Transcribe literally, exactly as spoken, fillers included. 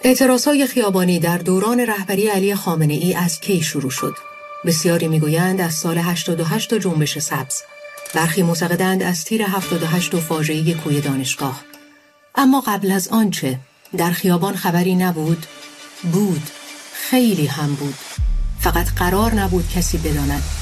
اعتراضهای خیابانی در دوران رهبری علی خامنه‌ای از کی شروع شد؟ بسیاری میگویند از سال هشتاد و هشت و جنبش سبز. برخی معتقدند از تیر هفتاد و هشت و فاجعه کوی دانشگاه. اما قبل از آن چه؟ در خیابان خبری نبود؟ بود. خیلی هم بود. فقط قرار نبود کسی بداند.